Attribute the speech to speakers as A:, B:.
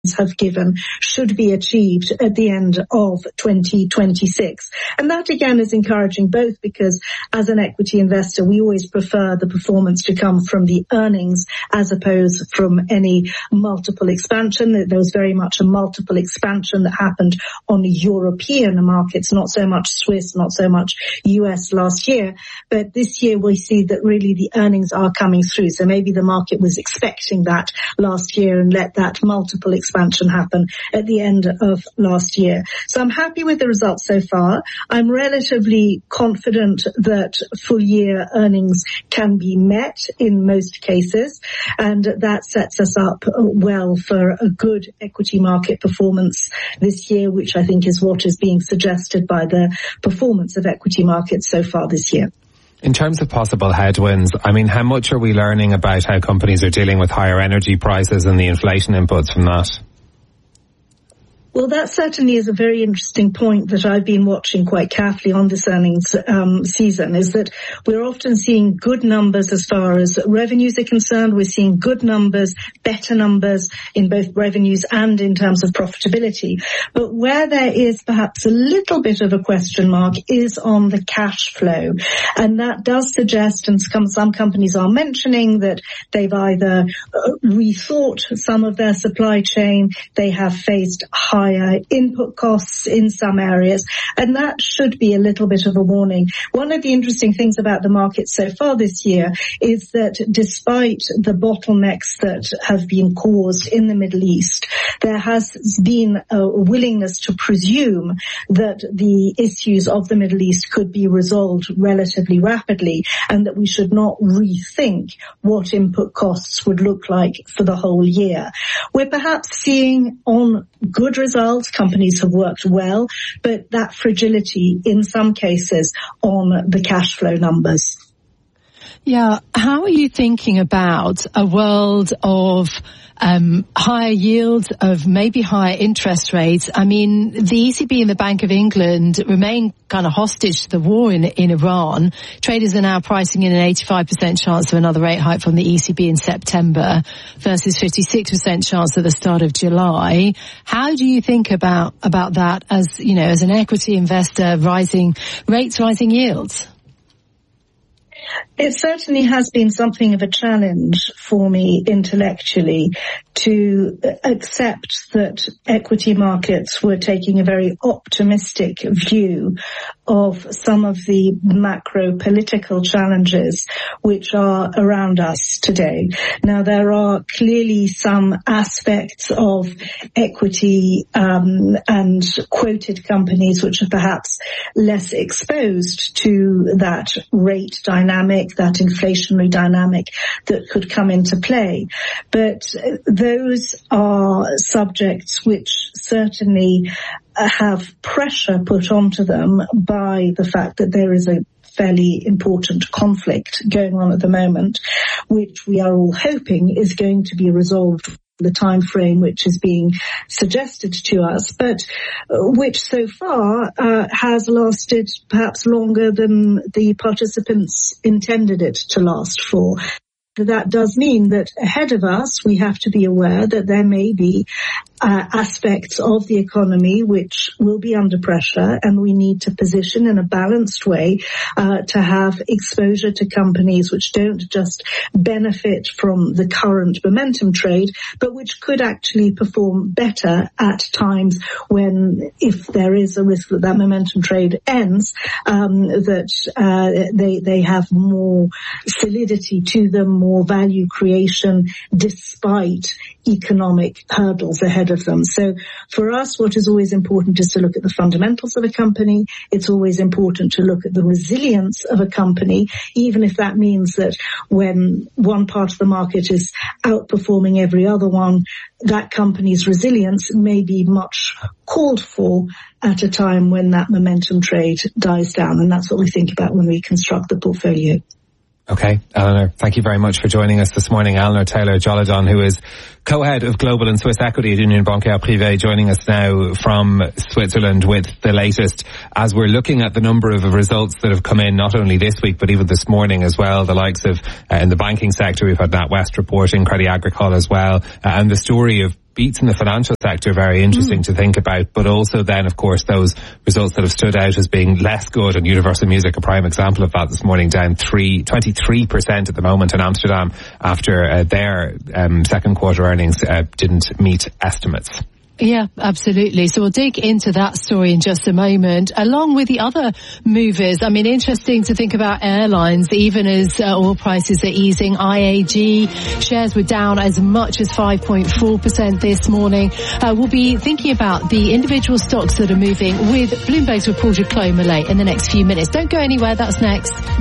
A: have given should be achieved at the end of 2026. And that again is encouraging, both because as an equity investor we always prefer the performance to come from the earnings as opposed from any multiple expansion. There was very much a multiple expansion that happened on the European markets, not so much Swiss, not so much US last year, but this year we see that really the earnings are coming through. So maybe the market was expecting that last year and let that multiple expansion happen at the end of last year. So I'm happy with the results so far. I'm relatively confident that full year earnings can be met in most cases, and that sets us up well for a good equity market performance this year, which I think is what is being suggested by the performance of equity markets so far this year.
B: In terms of possible headwinds, I mean, how much are we learning about how companies are dealing with higher energy prices and the inflation inputs from that?
A: Well, that certainly is a very interesting point that I've been watching quite carefully on this earnings season, is that we're often seeing good numbers as far as revenues are concerned. We're seeing good numbers, better numbers in both revenues and in terms of profitability. But where there is perhaps a little bit of a question mark is on the cash flow. And that does suggest, and some companies are mentioning, that they've either rethought some of their supply chain, they have faced higher input costs in some areas, and that should be a little bit of a warning. One of the interesting things about the market so far this year is that despite the bottlenecks that have been caused in the Middle East, there has been a willingness to presume that the issues of the Middle East could be resolved relatively rapidly, and that we should not rethink what input costs would look like for the whole year. We're perhaps seeing on good results, companies have worked well, but that fragility in some cases on the cash flow numbers.
C: Yeah, how are you thinking about a world of higher yields, of maybe higher interest rates? I mean, the ECB and the Bank of England remain kind of hostage to the war in Iran. Traders are now pricing in an 85% chance of another rate hike from the ECB in September versus 56% chance at the start of July. How do you think about that as, you know, as an equity investor, rising rates, rising yields?
A: It certainly has been something of a challenge for me intellectually to accept that equity markets were taking a very optimistic view of some of the macro political challenges which are around us today. Now, there are clearly some aspects of equity and quoted companies which are perhaps less exposed to that rate dynamic, that inflationary dynamic that could come into play. But those are subjects which certainly have pressure put onto them by the fact that there is a fairly important conflict going on at the moment, which we are all hoping is going to be resolved the time frame which is being suggested to us, but which so far has lasted perhaps longer than the participants intended it to last for. That does mean that ahead of us, we have to be aware that there may be aspects of the economy which will be under pressure, and we need to position in a balanced way to have exposure to companies which don't just benefit from the current momentum trade, but which could actually perform better at times when, if there is a risk that that momentum trade ends, that they have more solidity to them, more value creation despite economic hurdles ahead of them. So for us, what is always important is to look at the fundamentals of a company. It's always important to look at the resilience of a company, even if that means that when one part of the market is outperforming every other one, that company's resilience may be much called for at a time when that momentum trade dies down. And that's what we think about when we construct the portfolio.
B: Okay, Eleanor, thank you very much for joining us this morning. Eleanor Taylor-Jolladon, who is co-head of Global and Swiss Equity at Union Bancaire Privée, joining us now from Switzerland with the latest, as we're looking at the number of results that have come in, not only this week, but even this morning as well, the likes of, in the banking sector, we've had NatWest reporting, Crédit Agricole as well, and the story of beats in the financial sector very interesting to think about, but also then, of course, those results that have stood out as being less good, and Universal Music, a prime example of that this morning, down 23% at the moment in Amsterdam after their second quarter earnings didn't meet estimates.
C: Yeah, absolutely. So we'll dig into that story in just a moment, along with the other movers. I mean, interesting to think about airlines, even as oil prices are easing. IAG shares were down as much as 5.4% this morning. We'll be thinking about the individual stocks that are moving with Bloomberg's reporter Chloe Millay in the next few minutes. Don't go anywhere. That's next.